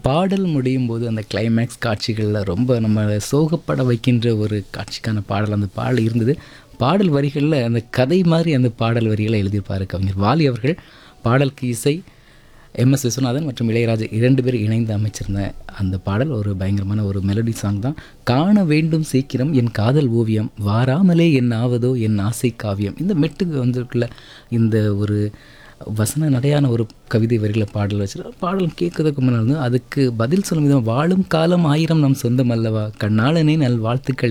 பாடல் முடியும் போது அந்த கிளைமேக்ஸ் காட்சிகளில் ரொம்ப நம்ம சோகப்பட வைக்கின்ற ஒரு காட்சிக்கான பாடல் அந்த பாடல் இருந்தது. பாடல் வரிகளில் அந்த கதை மாதிரி அந்த பாடல் வரிகளை எழுதியிருப்பார் கவிஞர் வாலி அவர்கள். பாடலுக்கு இசை எம்எஸ் விஸ்வநாதன் மற்றும் இளையராஜா 2 பேர் இணைந்து அமைச்சிருந்த அந்த பாடல் ஒரு பயங்கரமான ஒரு மெலடி சாங் தான். காண வேண்டும் சீக்கிரம் என் காதல் ஓவியம், வாராமலே என் ஆவதோ என் ஆசை காவியம். இந்த மெட்டுக்கு வந்துருக்குள்ள இந்த ஒரு வசன நடையான ஒரு கவிதை வரிகளை பாடல் வச்சுருக்க பாடல் கேட்கறதுக்கு முன்னாடி அதுக்கு பதில் சொல்லும் விதம், வாழும் காலம் 1000 நம் சொந்தம் அல்லவா, கண்ணாளனே நல் வாழ்த்துக்கள்